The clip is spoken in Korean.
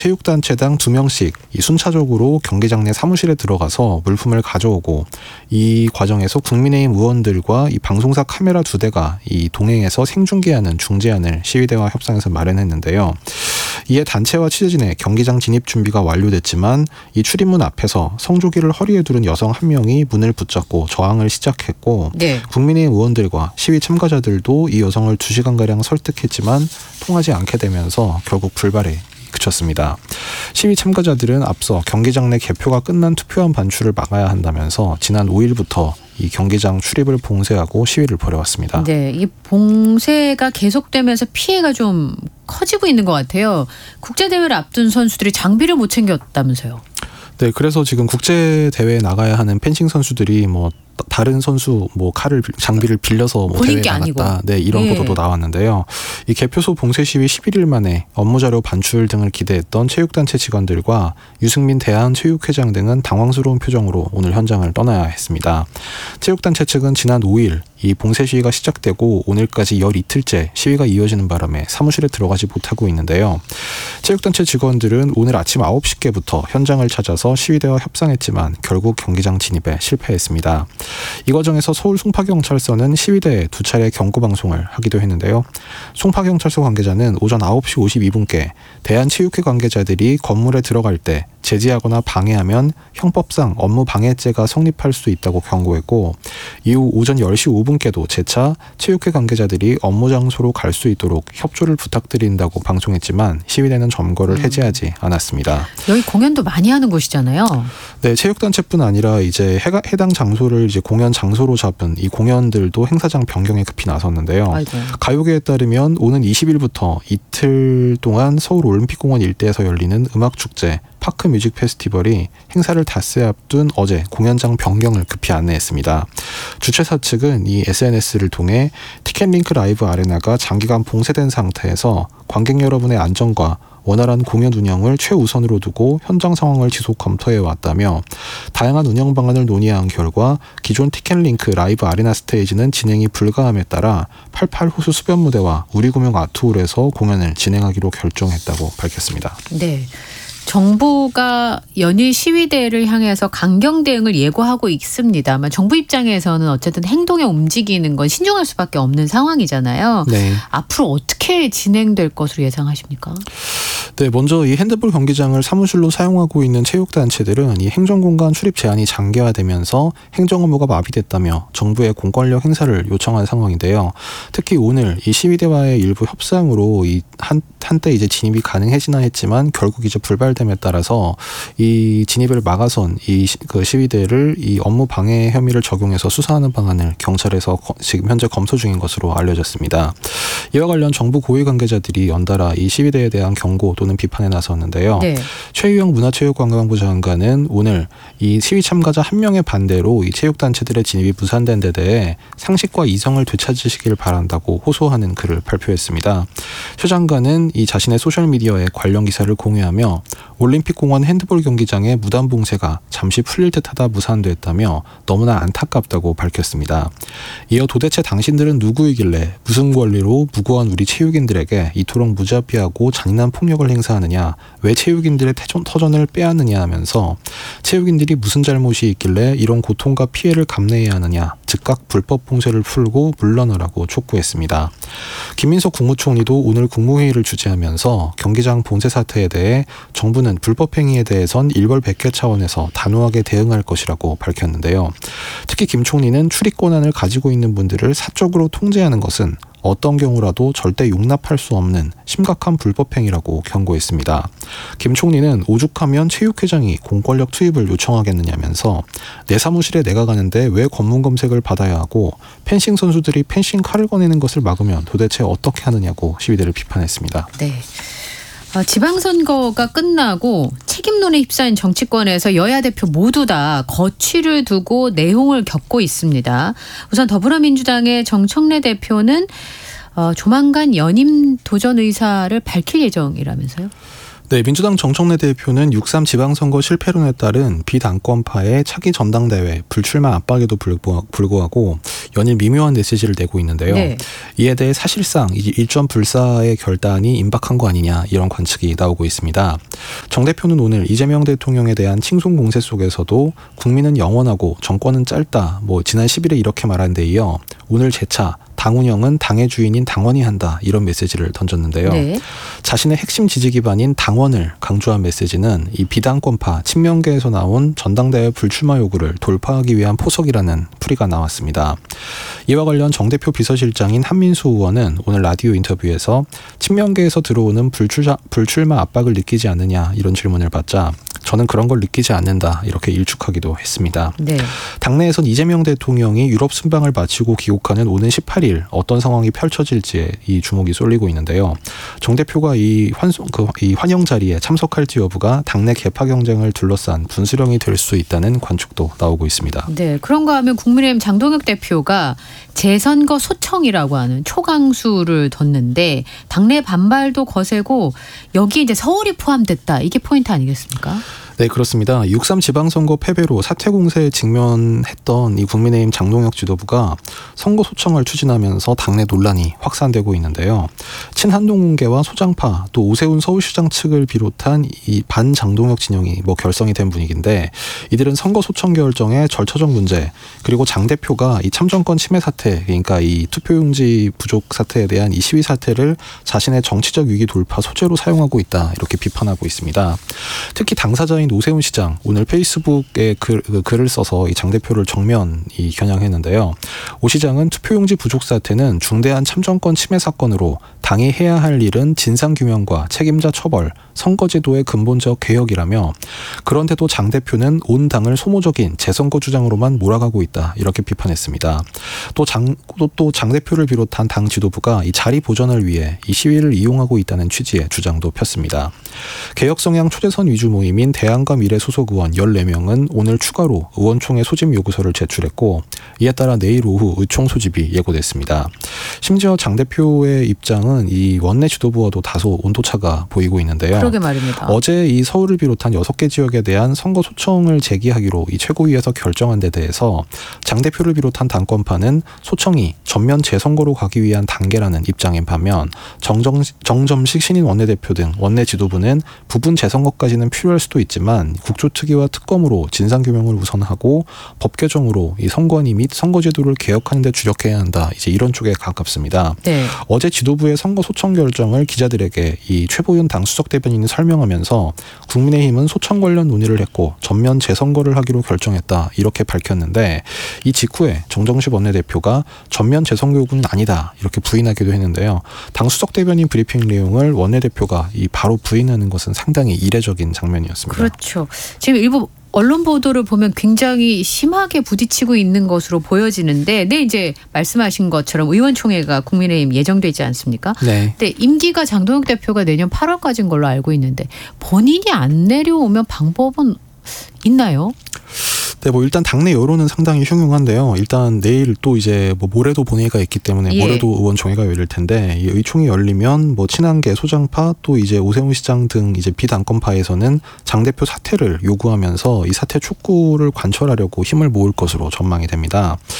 체육단체당 2명씩 이 순차적으로 경기장 내 사무실에 들어가서 물품을 가져오고, 이 과정에서 국민의힘 의원들과 이 방송사 카메라 2대가 이 동행해서 생중계하는 중재안을 시위대와 협상에서 마련했는데요. 이에 단체와 취재진의 경기장 진입 준비가 완료됐지만 이 출입문 앞에서 성조기를 허리에 두른 여성 한 명이 문을 붙잡고 저항을 시작했고, 네. 국민의힘 의원들과 시위 참가자들도 이 여성을 2시간가량 설득했지만 통하지 않게 되면서 결국 불발에 그쳤습니다. 시위 참가자들은 앞서 경기장 내 개표가 끝난 투표함 반출을 막아야 한다면서 지난 5일부터 이 경기장 출입을 봉쇄하고 시위를 벌여왔습니다. 네, 이 봉쇄가 계속되면서 피해가 좀 커지고 있는 것 같아요. 국제대회를 앞둔 선수들이 장비를 못 챙겼다면서요. 네, 그래서 지금 국제 대회에 나가야 하는 펜싱 선수들이 다른 선수 장비를 빌려서 대회에 나갔다. 네, 이런 보도도 나왔는데요. 이 개표소 봉쇄 시위 11일 만에 업무 자료 반출 등을 기대했던 체육단체 직원들과 유승민 대한체육회장 등은 당황스러운 표정으로 오늘 현장을 떠나야 했습니다. 체육단체 측은 지난 5일 이 봉쇄 시위가 시작되고 오늘까지 열 이틀째 시위가 이어지는 바람에 사무실에 들어가지 못하고 있는데요. 체육단체 직원들은 오늘 아침 9시께부터 현장을 찾아서 시위대와 협상했지만 결국 경기장 진입에 실패했습니다. 이 과정에서 서울 송파경찰서는 시위대에 2차례 경고방송을 하기도 했는데요. 송파경찰서 관계자는 오전 9시 52분께 대한체육회 관계자들이 건물에 들어갈 때 제지하거나 방해하면 형법상 업무방해죄가 성립할 수 있다고 경고했고, 이후 오전 10시 5분께도 재차 체육회 관계자들이 업무 장소로 갈 수 있도록 협조를 부탁드린다고 방송했지만 시위대는 점거를 해제하지 않았습니다. 여기 공연도 많이 하는 곳이잖아요. 네, 체육단체뿐 아니라 이제 해당 장소를 이제 공연 장소로 잡은 이 공연들도 행사장 변경에 급히 나섰는데요. 아이고. 가요계에 따르면 오는 20일부터 이틀 동안 서울 올림픽공원 일대에서 열리는 음악축제 파크 뮤직 페스티벌이 행사를 닷새 앞둔 어제 공연장 변경을 급히 안내했습니다. 주최사 측은 이 SNS를 통해 티켓링크 라이브 아레나가 장기간 봉쇄된 상태에서 관객 여러분의 안전과 원활한 공연 운영을 최우선으로 두고 현장 상황을 지속 검토해 왔다며, 다양한 운영 방안을 논의한 결과 기존 티켓링크 라이브 아레나 스테이지는 진행이 불가함에 따라 88 호수 수변 무대와 우리구명 아트홀에서 공연을 진행하기로 결정했다고 밝혔습니다. 네. 정부가 연일 시위대를 향해서 강경 대응을 예고하고 있습니다만 정부 입장에서는 어쨌든 행동에 움직이는 건 신중할 수밖에 없는 상황이잖아요. 네. 앞으로 어떻게 진행될 것으로 예상하십니까? 네, 먼저 이 핸드볼 경기장을 사무실로 사용하고 있는 체육단체들은 이 행정공간 출입 제한이 장기화되면서 행정 업무가 마비됐다며 정부의 공권력 행사를 요청한 상황인데요. 특히 오늘 이 시위대와의 일부 협상으로 이 한때 이제 진입이 가능해지나 했지만 결국 이제 불발됨에 따라서 이 진입을 막아선 그 시위대를 이 업무 방해 혐의를 적용해서 수사하는 방안을 경찰에서 지금 현재 검토 중인 것으로 알려졌습니다. 이와 관련 정부 고위 관계자들이 연달아 이 시위대에 대한 경고 또는 비판에 나섰는데요. 네. 최유영 문화체육관광부 장관은 오늘 이 시위 참가자 한 명의 반대로 이 체육단체들의 진입이 무산된 데 대해 상식과 이성을 되찾으시길 바란다고 호소하는 글을 발표했습니다. 최 장관은 이 자신의 소셜미디어에 관련 기사를 공유하며 올림픽공원 핸드볼 경기장의 무단 봉쇄가 잠시 풀릴 듯하다 무산됐다며 너무나 안타깝다고 밝혔습니다. 이어 도대체 당신들은 누구이길래 무슨 권리로 무고한 우리 체육인들에게 이토록 무자비하고 잔인한 폭력을 행사하느냐, 왜 체육인들의 터전을 빼앗느냐 하면서 체육인들이 무슨 잘못이 있길래 이런 고통과 피해를 감내해야 하느냐, 즉각 불법 봉쇄를 풀고 물러나라고 촉구했습니다. 김민석 국무총리도 오늘 국무회의를 주재하면서 경기장 봉쇄 사태에 대해 정부는 불법 행위에 대해선 일벌백계 차원에서 단호하게 대응할 것이라고 밝혔는데요. 특히 김 총리는 출입 권한을 가지고 있는 분들을 사적으로 통제하는 것은 어떤 경우라도 절대 용납할 수 없는 심각한 불법 행위라고 경고했습니다. 김 총리는 오죽하면 체육회장이 공권력 투입을 요청하겠느냐면서 내 사무실에 내가 가는데 왜 검문 검색을 받아야 하고 펜싱 선수들이 펜싱 칼을 꺼내는 것을 막으면 도대체 어떻게 하느냐고 시위대를 비판했습니다. 네. 지방선거가 끝나고 책임론에 휩싸인 정치권에서 여야 대표 모두 다 거취를 두고 내홍을 겪고 있습니다. 우선 더불어민주당의 정청래 대표는 조만간 연임 도전 의사를 밝힐 예정이라면서요? 네, 민주당 정청래 대표는 6.3 지방선거 실패론에 따른 비당권파의 차기 전당대회 불출마 압박에도 불구하고 연일 미묘한 메시지를 내고 있는데요. 네. 이에 대해 사실상 일전 불사의 결단이 임박한 거 아니냐 이런 관측이 나오고 있습니다. 정 대표는 오늘 이재명 대통령에 대한 칭송 공세 속에서도 국민은 영원하고 정권은 짧다. 지난 10일에 이렇게 말한 데 이어 오늘 재차 당 운영은 당의 주인인 당원이 한다 이런 메시지를 던졌는데요. 네. 자신의 핵심 지지 기반인 당원을 강조한 메시지는 이 비당권파 친명계에서 나온 전당대회 불출마 요구를 돌파하기 위한 포석이라는 풀이가 나왔습니다. 이와 관련 정 대표 비서실장인 한민수 의원은 오늘 라디오 인터뷰에서 친명계에서 들어오는 불출마 압박을 느끼지 않느냐 이런 질문을 받자 저는 그런 걸 느끼지 않는다 이렇게 일축하기도 했습니다. 네. 당내에선 이재명 대통령이 유럽 순방을 마치고 귀국하는 오는 18일 어떤 상황이 펼쳐질지에 이 주목이 쏠리고 있는데요. 정 대표가 이 환영 자리에 참석할지 여부가 당내 개파 경쟁을 둘러싼 분수령이 될 수 있다는 관측도 나오고 있습니다. 네, 그런가 하면 국민의힘 장동혁 대표가 재선거 소청이라고 하는 초강수를 뒀는데 당내 반발도 거세고 여기 이제 서울이 포함됐다. 이게 포인트 아니겠습니까? 네, 그렇습니다. 6.3 지방선거 패배로 사퇴 공세에 직면했던 이 국민의힘 장동혁 지도부가 선거 소청을 추진하면서 당내 논란이 확산되고 있는데요. 친한동훈계와 소장파 또 오세훈 서울시장 측을 비롯한 이 반장동혁 진영이 결성이 된 분위기인데 이들은 선거 소청 결정의 절차적 문제 그리고 장 대표가 이 참정권 침해 사태 그러니까 이 투표용지 부족 사태에 대한 이 시위 사태를 자신의 정치적 위기 돌파 소재로 사용하고 있다 이렇게 비판하고 있습니다. 특히 당사자인 오세훈 시장 오늘 페이스북에 글을 써서 이 장 대표를 정면 겨냥했는데요. 오 시장은 투표용지 부족 사태는 중대한 참정권 침해 사건으로 당이 해야 할 일은 진상규명과 책임자 처벌, 선거제도의 근본적 개혁이라며 그런데도 장 대표는 온 당을 소모적인 재선거 주장으로만 몰아가고 있다 이렇게 비판했습니다. 또 장 대표를 비롯한 당 지도부가 이 자리 보전을 위해 이 시위를 이용하고 있다는 취지의 주장도 폈습니다. 개혁 성향 초대선 위주 모임인 대안과 미래 소속 의원 14명은 오늘 추가로 의원총회 소집 요구서를 제출했고 이에 따라 내일 오후 의총 소집이 예고됐습니다. 심지어 장 대표의 입장은 이 원내 지도부와도 다소 온도차가 보이고 있는데요. 그러게 말입니다. 어제 이 서울을 비롯한 6개 지역에 대한 선거 소청을 제기하기로 이 최고위에서 결정한 데 대해서 장 대표를 비롯한 당권파는 소청이 전면 재선거로 가기 위한 단계라는 입장인 반면 정점식 신인 원내대표 등 원내 지도부는 부분 재선거까지는 필요할 수도 있지만 국조특위와 특검으로 진상규명을 우선하고 법 개정으로 이 선관위 및 선거제도를 개혁하는 데 주력해야 한다. 이제 이런 쪽에 가깝습니다. 네. 어제 지도부의 선거 소청 결정을 기자들에게 이 최보윤 당 수석 대변인이 설명하면서 국민의힘은 소청 관련 논의를 했고 전면 재선거를 하기로 결정했다. 이렇게 밝혔는데 이 직후에 정정식 원내대표가 전면 재선거 요구는 아니다. 이렇게 부인하기도 했는데요. 당 수석 대변인 브리핑 내용을 원내대표가 바로 부인하는 것은 상당히 이례적인 장면이었습니다. 그렇죠. 지금 일부 언론 보도를 보면 굉장히 심하게 부딪히고 있는 것으로 보여지는데, 네, 이제 말씀하신 것처럼 의원총회가 국민의힘 예정되지 않습니까? 네. 근데 임기가 장동혁 대표가 내년 8월까지인 걸로 알고 있는데 본인이 안 내려오면 방법은 있나요? 네, 일단 당내 여론은 상당히 흉흉한데요. 일단 내일 또 이제 모레도 본회의가 있기 때문에 모레도 의원총회가 열릴 텐데 이 의총이 열리면 친한계 소장파 또 이제 오세훈 시장 등 이제 비당권파에서는 장 대표 사퇴를 요구하면서 이 사퇴 촉구를 관철하려고 힘을 모을 것으로 전망이 됩니다.